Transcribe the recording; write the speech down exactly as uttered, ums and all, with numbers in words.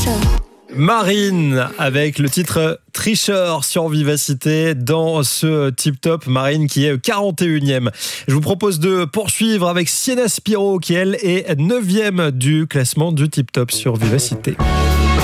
Show. Marine avec le titre Tricheur sur Vivacité dans ce Tip Top. Marine qui est quarante et unième. Je vous propose de poursuivre avec Sienna Spiro qui elle est neuvième du classement du Tip Top sur Vivacité.